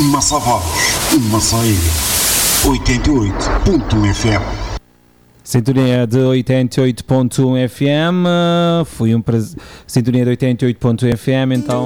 Massavados, Massaíra, 88.1 FM. Sintonia de 88.1 FM, foi um prazer. Sintonia de 88.1 FM, então